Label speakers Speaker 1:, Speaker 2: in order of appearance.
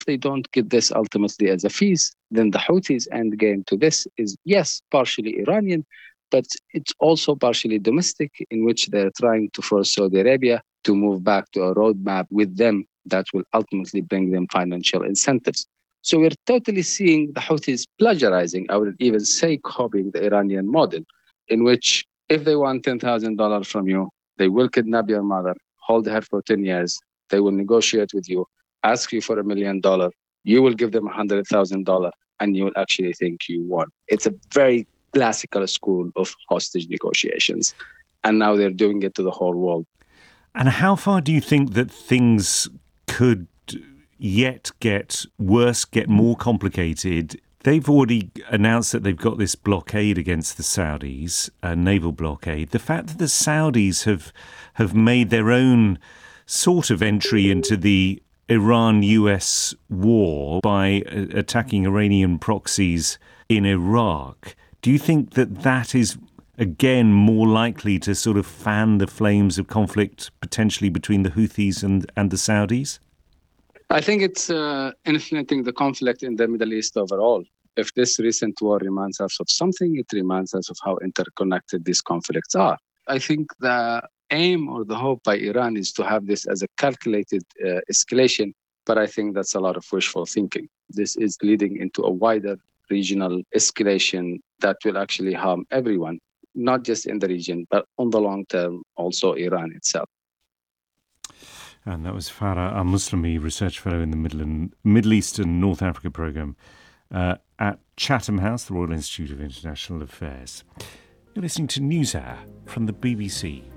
Speaker 1: they don't get this ultimately as a fees, then the Houthis' end game to this is, yes, partially Iranian, but it's also partially domestic, in which they're trying to force Saudi Arabia to move back to a roadmap with them that will ultimately bring them financial incentives. So we're totally seeing the Houthis plagiarizing, I would even say copying the Iranian model, in which if they want $10,000 from you, they will kidnap your mother, hold her for 10 years, they will negotiate with you, ask you for $1 million, you will give them $100,000, and you will actually think you won. It's a very classical school of hostage negotiations. And now they're doing it to the whole world.
Speaker 2: And how far do you think that things could yet get worse, get more complicated? They've already announced that they've got this blockade against the Saudis, a naval blockade. The fact that the Saudis have made their own sort of entry into the Iran-US war by attacking Iranian proxies in Iraq, do you think that that is, again, more likely to sort of fan the flames of conflict potentially between the Houthis and the Saudis?
Speaker 1: I think it's inflating the conflict in the Middle East overall. If this recent war reminds us of something, it reminds us of how interconnected these conflicts are. I think the aim or the hope by Iran is to have this as a calculated escalation, but I think that's a lot of wishful thinking. This is leading into a wider regional escalation that will actually harm everyone, not just in the region, but on the long term, also Iran itself.
Speaker 2: And that was Farah Al-Muslimi, Research Fellow in the Middle East and North Africa Programme at Chatham House, the Royal Institute of International Affairs. You're listening to NewsHour from the BBC.